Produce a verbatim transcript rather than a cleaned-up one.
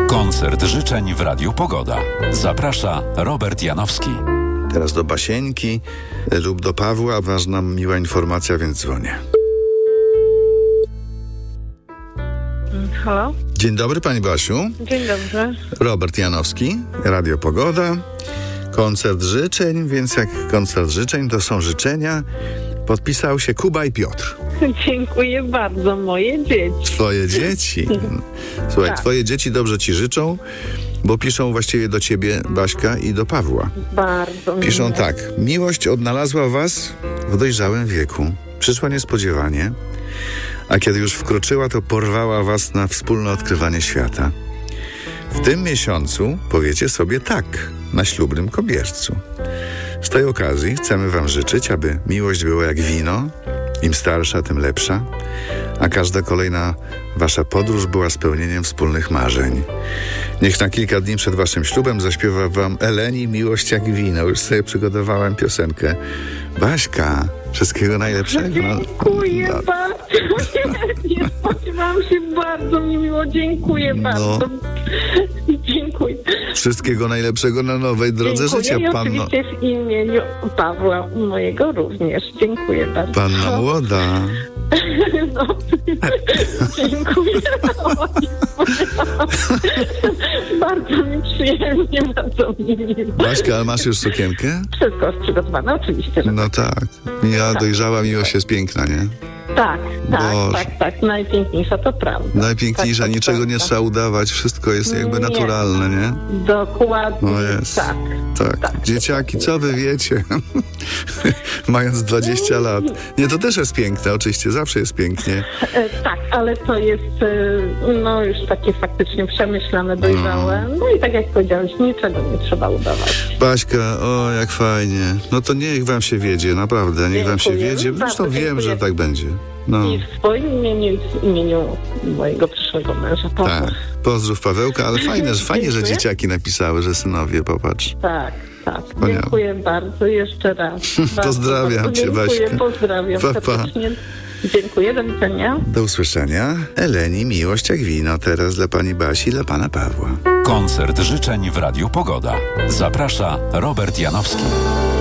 Koncert życzeń w Radiu Pogoda. Zaprasza Robert Janowski. Teraz do Basieńki lub do Pawła. Ważna, miła informacja, więc dzwonię. Halo? Dzień dobry, pani Basiu. Dzień dobry. Robert Janowski, Radio Pogoda. Koncert życzeń, więc jak koncert życzeń, to są życzenia. Podpisał się Kuba i Piotr. Dziękuję bardzo, moje dzieci. Twoje dzieci. Słuchaj, Tak. twoje dzieci dobrze ci życzą, bo piszą właściwie do ciebie, Baśka, i do Pawła. Bardzo Piszą miłe. tak. Miłość odnalazła was w dojrzałym wieku. Przyszła niespodziewanie, a kiedy już wkroczyła, to porwała was na wspólne odkrywanie świata. W tym miesiącu powiecie sobie tak, na ślubnym kobiercu. Z tej okazji chcemy wam życzyć, aby miłość była jak wino, im starsza, tym lepsza, a każda kolejna wasza podróż była spełnieniem wspólnych marzeń. Niech na kilka dni przed waszym ślubem zaśpiewa wam Eleni Miłość jak wino. Już sobie przygotowałem piosenkę. Baśka, wszystkiego najlepszego. Dziękuję No. bardzo. Nie spodziewałam się, bardzo mi miło. Dziękuję No. bardzo. Dziękuję. Wszystkiego najlepszego na nowej drodze Dziękuję życia, i panno. oczywiście w imieniu Pawła, mojego również. Dziękuję bardzo. Panna młoda. No. Dziękuję. Bardzo mi przyjemnie, bardzo mi miło. Baśka, ale masz już sukienkę? Wszystko jest przygotowane, oczywiście, że No tak. Ja dojrzała miłość jest piękna, nie? tak, tak, Boże. tak, tak. Najpiękniejsza, to prawda. Najpiękniejsza, Tak, to niczego nie prawda. trzeba udawać, wszystko jest jakby Nie. naturalne, nie? Dokładnie, O jest. tak. Tak. tak. Dzieciaki, co wy wiecie? Mając dwadzieścia lat. Nie, to też jest piękne, oczywiście, zawsze jest pięknie. E, tak, ale to jest e, no już takie faktycznie przemyślane, dojrzałe. No i tak jak powiedziałeś, niczego nie trzeba udawać. Baśka, o jak fajnie. No to niech wam się wiedzie, naprawdę, niech wam się Dziękuję. wiedzie. Zresztą Bardzo wiem, dziękuję. że tak będzie. No. I w swoim imieniu i w imieniu mojego przyszłego męża. Pawła. Tak. Pozdrów Pawełka, ale fajne, że fajnie, że Dziękuję. dzieciaki napisały, że synowie, popatrz. Tak, tak. Wspaniałe. Dziękuję bardzo jeszcze raz. Bardzo, Pozdrawiam bardzo cię, dziękuję, Baśka. Pozdrawiam Pa, pa. serdecznie. Dziękuję, do widzenia. Do usłyszenia. Eleni, miłość jak wino, teraz dla pani Basi, dla pana Pawła. Koncert życzeń w Radiu Pogoda. Zaprasza Robert Janowski.